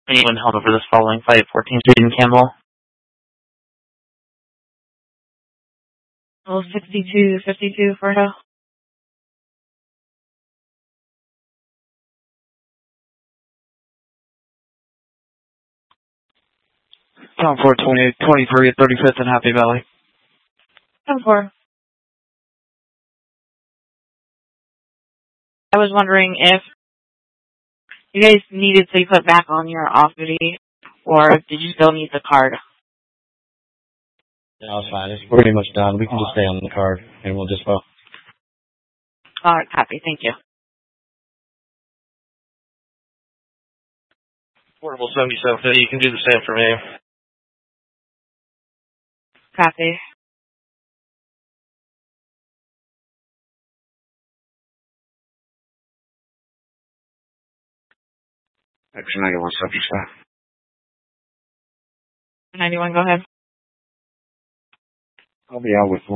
Anyone held over this following flight, 14 Street in Campbell? Well, 6252 for her. Tom 42823 at 35th and Happy Valley. 10-4. I was wondering if you guys needed to be put back on your off-duty, or did you still need the card? No, it's fine. It's pretty much done. We can just stay on the card, and we'll just vote. All right, copy. Thank you. Portable 7750, you can do the same for me. Copy. Action 91, subject staff. 91, go ahead. I'll be out with